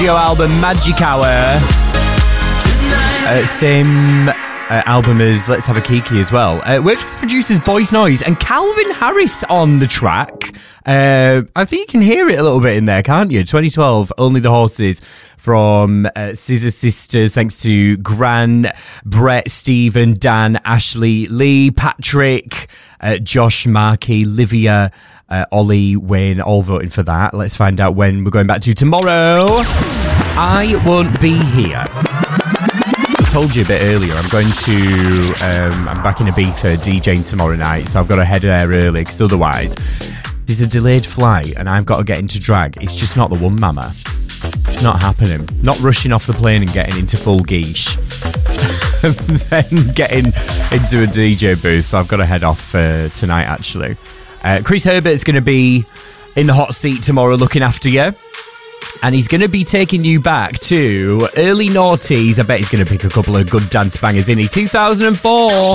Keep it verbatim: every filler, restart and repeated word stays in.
Your album Magic Hour. Uh, same uh, album as Let's Have a Kiki as well. Uh, worked with producers Boys Noise and Calvin Harris on the track. Uh, I think you can hear it a little bit in there, can't you? twenty twelve, Only the Horses from uh, Scissor Sisters. Thanks to Gran, Brett, Stephen, Dan, Ashley, Lee, Patrick, uh, Josh, Marky, Livia, uh, Ollie, Wayne, all voting for that. Let's find out when we're going back to tomorrow. I won't be here. I told you a bit earlier, I'm going to, um, I'm back in Ibiza DJing tomorrow night, so I've got to head there early, because otherwise, there's a delayed flight, and I've got to get into drag. It's just not the one, mama. It's not happening. Not rushing off the plane and getting into full geesh. And then getting into a D J booth, so I've got to head off uh, tonight, actually. Uh, Chris Herbert's going to be in the hot seat tomorrow looking after you. And he's going to be taking you back to early noughties. I bet he's going to pick a couple of good dance bangers in two thousand four.